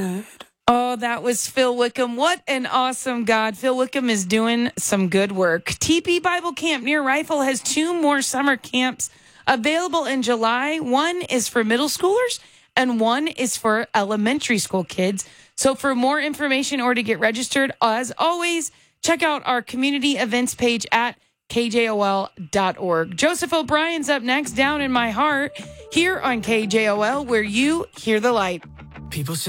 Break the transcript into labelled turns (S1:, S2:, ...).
S1: Oh, that was Phil Wickham. What an awesome God. Phil Wickham is doing some good work. TP Bible Camp near Rifle has 2 more summer camps available in July. One is for middle schoolers and one is for elementary school kids. So for more information or to get registered, as always, check out our community events page at KJOL.org. Joseph O'Brien's up next, Down in My Heart, here on KJOL, where you hear the light.
S2: People say